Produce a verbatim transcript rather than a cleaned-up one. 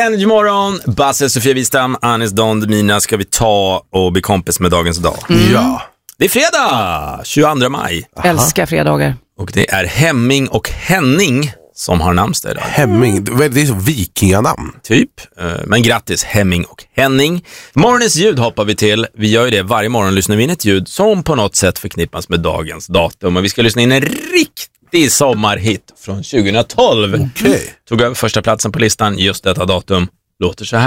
Energy Morgon, Basse, Sofia Wistam, Anis Don Demina ska vi ta och bli kompis med dagens dag. Mm. Ja. Det är fredag, tjugoandra maj. Aha. Älskar fredagar. Och det är Hemming och Henning som har namnsdag idag. Hemming, det är så vikinganamn. Typ, men grattis Hemming och Henning. Morgonens ljud hoppar vi till. Vi gör ju det varje morgon, lyssnar vi in ett ljud som på något sätt förknippas med dagens datum. Och vi ska lyssna in en riktig sommarhit från tjugohundratolv. Okay. Tog över första platsen på listan just detta datum. Låter så här.